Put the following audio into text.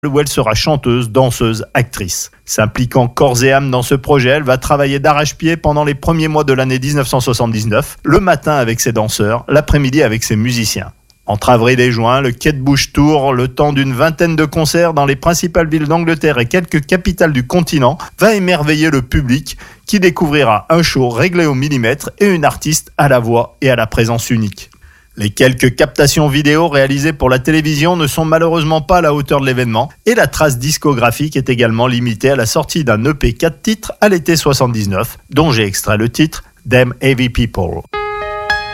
où elle sera chanteuse, danseuse, actrice. S'impliquant corps et âme dans ce projet, elle va travailler d'arrache-pied pendant les premiers mois de l'année 1979, le matin avec ses danseurs, l'après-midi avec ses musiciens. Entre avril et juin, le Kate Bush Tour, le temps d'une vingtaine de concerts dans les principales villes d'Angleterre et quelques capitales du continent, va émerveiller le public qui découvrira un show réglé au millimètre et une artiste à la voix et à la présence unique. Les quelques captations vidéo réalisées pour la télévision ne sont malheureusement pas à la hauteur de l'événement et la trace discographique est également limitée à la sortie d'un EP 4 titres à l'été 79, dont j'ai extrait le titre Them Heavy People.